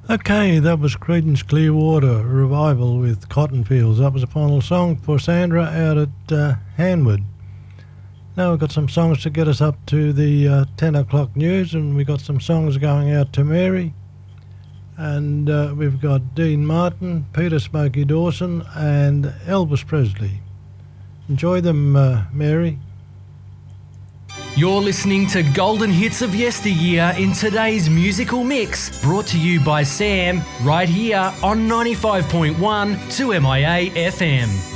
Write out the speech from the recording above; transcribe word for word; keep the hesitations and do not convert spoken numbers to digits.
Okay, that was Creedence Clearwater Revival with Cotton Fields. That was the final song for Sandra out at uh, Hanwood. Now we've got some songs to get us up to the uh, ten o'clock news, and we've got some songs going out to Mary. And uh, we've got Dean Martin, Peter Smokey Dawson, and Elvis Presley. Enjoy them, uh, Mary. You're listening to Golden Hits of Yesteryear in today's musical mix, brought to you by Sam, right here on ninety-five point one two M I A F M.